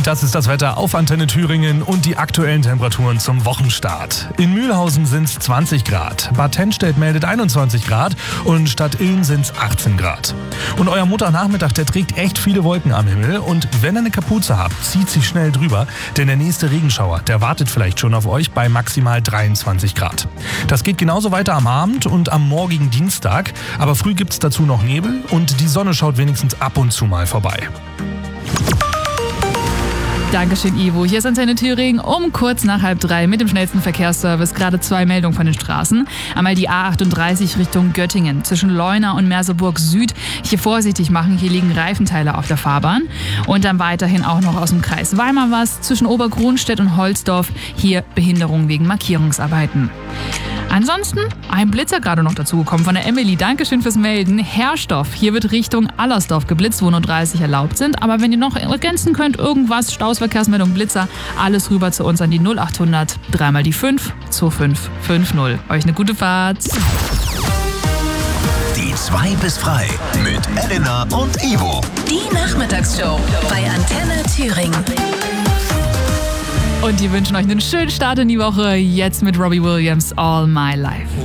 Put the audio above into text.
Und das ist das Wetter auf Antenne Thüringen und die aktuellen Temperaturen zum Wochenstart. In Mühlhausen sind es 20 Grad, Bad Tennstedt meldet 21 Grad und Stadt Ilm sind es 18 Grad. Und euer Montagnachmittag, der trägt echt viele Wolken am Himmel und wenn ihr eine Kapuze habt, zieht sie schnell drüber, denn der nächste Regenschauer, der wartet vielleicht schon auf euch bei maximal 23 Grad. Das geht genauso weiter am Abend und am morgigen Dienstag, aber früh gibt's dazu noch Nebel und die Sonne schaut wenigstens ab und zu mal vorbei. Dankeschön, Ivo. Hier ist Antenne Thüringen um kurz nach 2:30 mit dem schnellsten Verkehrsservice. Gerade 2 Meldungen von den Straßen. Einmal die A38 Richtung Göttingen zwischen Leuna und Merseburg Süd. Hier vorsichtig machen, hier liegen Reifenteile auf der Fahrbahn. Und dann weiterhin auch noch aus dem Kreis Weimar was zwischen Oberkronstedt und Holzdorf. Hier Behinderung wegen Markierungsarbeiten. Ansonsten ein Blitzer gerade noch dazugekommen von der Emily. Dankeschön fürs Melden. Herrstoff. Hier wird Richtung Allersdorf geblitzt, wo nur 30 erlaubt sind. Aber wenn ihr noch ergänzen könnt, irgendwas, Stausverkehrsmeldung, Blitzer, alles rüber zu uns an die 0800 3 mal die 5 2550. Euch eine gute Fahrt. Die 2 bis frei mit Elena und Ivo. Die Nachmittagsshow bei Antenne Thüringen. Und die wünschen euch einen schönen Start in die Woche. Jetzt mit Robbie Williams, All My Life.